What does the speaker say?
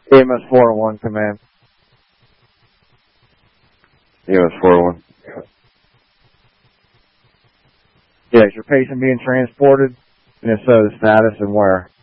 EMS 401 command. EMS 401. Yeah, is your patient being transported? And if so, the status and where?